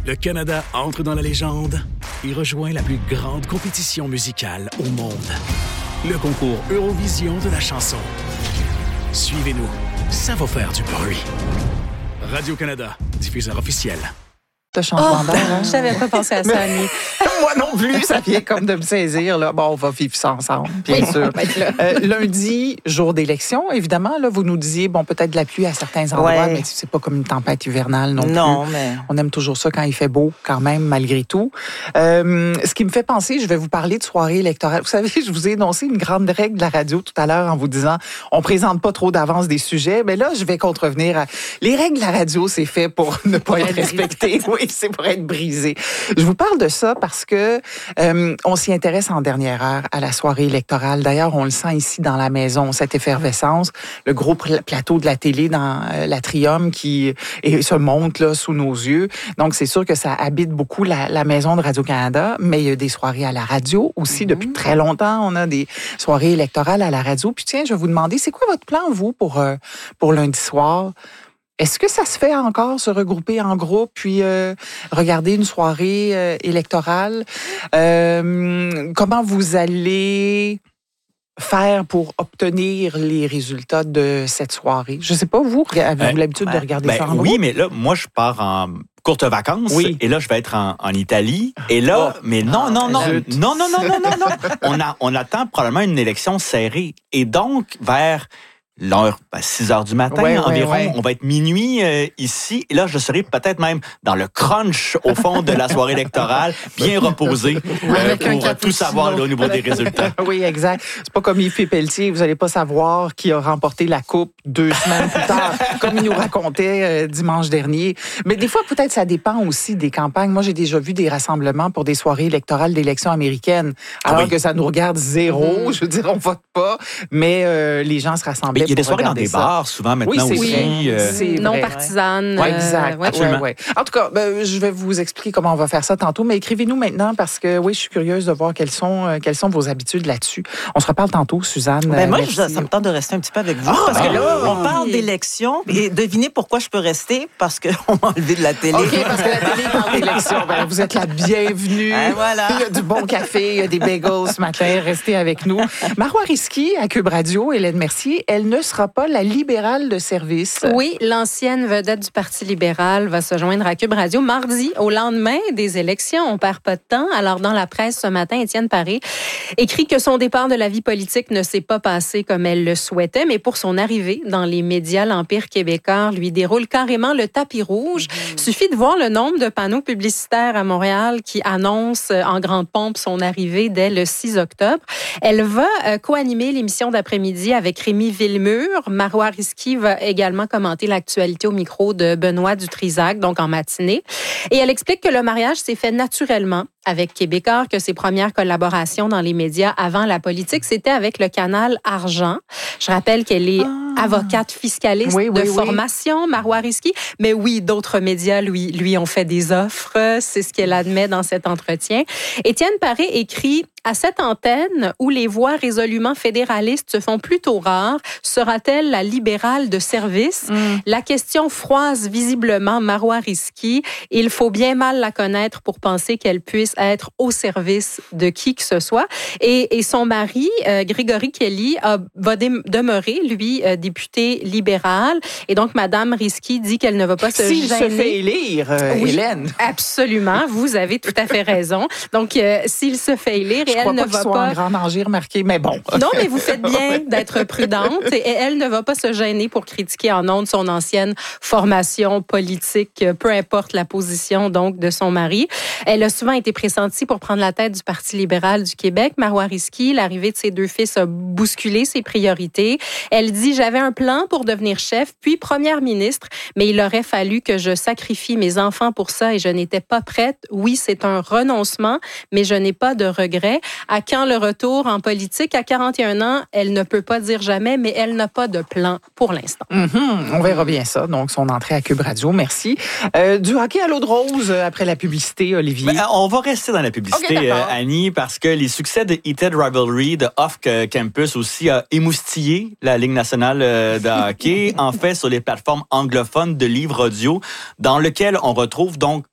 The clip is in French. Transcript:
Le Canada entre dans la légende et rejoint la plus grande compétition musicale au monde. Le concours Eurovision de la chanson. Suivez-nous, ça va faire du bruit. Radio-Canada, diffuseur officiel. De changement d'air. Hein? Je n'avais pas pensé à ça, Annie. Moi non plus, ça vient comme de me saisir. Là. Bon, on va vivre ça ensemble, bien sûr. Lundi, jour d'élection, évidemment, là, vous nous disiez, bon, peut-être de la pluie à certains endroits, mais c'est pas comme une tempête hivernale non plus. Non, mais... On aime toujours ça quand il fait beau, quand même, malgré tout. Ce qui me fait penser, je vais vous parler de soirée électorale. Vous savez, je vous ai énoncé une grande règle de la radio tout à l'heure en vous disant, on présente pas trop d'avance des sujets, mais là, je vais contrevenir à... Les règles de la radio, c'est fait pour ne pas être respectées. Oui, c'est pour être brisé. Je vous parle de ça parce que on s'y intéresse en dernière heure à la soirée électorale. D'ailleurs, on le sent ici dans la maison, cette effervescence, le gros plateau de la télé dans l'Atrium qui se monte là sous nos yeux. Donc, c'est sûr que ça habite beaucoup la maison de Radio-Canada, mais il y a des soirées à la radio aussi. Depuis très longtemps, on a des soirées électorales à la radio. Puis tiens, je vais vous demander, c'est quoi votre plan, vous, pour lundi soir? Est-ce que ça se fait encore, se regrouper en groupe, puis regarder une soirée électorale? Comment vous allez faire pour obtenir les résultats de cette soirée? Je ne sais pas, vous, avez-vous l'habitude de regarder ça en groupe? Oui, mais là, moi, je pars en courte vacances. Oui. Et là, je vais être en Italie. Et là, mais non. On attend probablement une élection serrée. Et donc, vers... l'heure, 6 heures du matin environ. On va être minuit ici. Et là, je serai peut-être même dans le crunch au fond de la soirée électorale, bien reposé pour tout savoir là, au niveau des résultats. Oui, exact. C'est pas comme Yves Pelletier. Vous n'allez pas savoir qui a remporté la coupe 2 semaines plus tard, comme il nous racontait dimanche dernier. Mais des fois, peut-être, ça dépend aussi des campagnes. Moi, j'ai déjà vu des rassemblements pour des soirées électorales d'élections américaines, alors que ça nous regarde zéro. Je veux dire, on vote pas, mais les gens se rassemblaient. Il y a des soirées dans des bars, souvent, maintenant aussi. C'est non partisanes. Oui, exact. Absolument. Ouais. En tout cas, je vais vous expliquer comment on va faire ça tantôt, mais écrivez-nous maintenant parce que, oui, je suis curieuse de voir quelles sont vos habitudes là-dessus. On se reparle tantôt, Suzanne. Moi, ça me tente de rester un petit peu avec vous parce que là, on parle d'élections et devinez pourquoi je peux rester? Parce qu'on m'a enlevé de la télé. OK, parce que la télé parle d'élections. Vous êtes la bienvenue. Voilà. Il y a du bon café, il y a des bagels ce matin. Restez avec nous. Marois Risky, à Cube Radio, Hélène Mercier, elle ne sera pas la libérale de service. Oui, l'ancienne vedette du Parti libéral va se joindre à Cube Radio mardi, au lendemain des élections. On perd pas de temps. Alors, dans la presse ce matin, Étienne Paré écrit que son départ de la vie politique ne s'est pas passé comme elle le souhaitait, mais pour son arrivée dans les médias, l'Empire québécois lui déroule carrément le tapis rouge. Suffit de voir le nombre de panneaux publicitaires à Montréal qui annoncent en grande pompe son arrivée dès le 6 octobre. Elle va co-animer l'émission d'après-midi avec Rémi Villemur. Marois Risky va également commenter l'actualité au micro de Benoît Dutrisac, donc en matinée. Et elle explique que le mariage s'est fait naturellement avec Québécois, que ses premières collaborations dans les médias avant la politique, c'était avec le canal Argent. Je rappelle qu'elle est avocate fiscaliste de formation, Marois Risky. Mais oui, d'autres médias lui ont fait des offres. C'est ce qu'elle admet dans cet entretien. Étienne Paré écrit: à cette antenne où les voix résolument fédéralistes se font plutôt rares, sera-t-elle la libérale de service? La question froisse visiblement Marois Risky. Il faut bien mal la connaître pour penser qu'elle puisse être au service de qui que ce soit. Et son mari, Grégory Kelly, va demeurer, lui, député libéral. Et donc, Madame Risky dit qu'elle ne va pas se gêner. S'il se fait élire, Hélène. Absolument, vous avez tout à fait raison. Donc, s'il se fait élire, je crois pas qu'il soit en grand danger, remarqué, mais bon. Non, mais vous faites bien d'être prudente. Et elle ne va pas se gêner pour critiquer en ondes son ancienne formation politique, peu importe la position donc de son mari. Elle a souvent été pressentie pour prendre la tête du Parti libéral du Québec. Marois Risky, l'arrivée de ses 2 fils a bousculé ses priorités. Elle dit: j'avais un plan pour devenir chef, puis première ministre, mais il aurait fallu que je sacrifie mes enfants pour ça et je n'étais pas prête. Oui, c'est un renoncement, mais je n'ai pas de regrets. À quand le retour en politique? À 41 ans, elle ne peut pas dire jamais, mais elle n'a pas de plan pour l'instant. On verra bien ça. Donc, son entrée à Cube Radio, merci. Du hockey à l'eau de rose après la publicité, Olivier. On va rester dans la publicité, Annie, parce que les succès de Heated Rivalry, de Off-Campus aussi, a émoustillé la Ligue nationale de hockey, en fait, sur les plateformes anglophones de livres audio, dans lequel on retrouve donc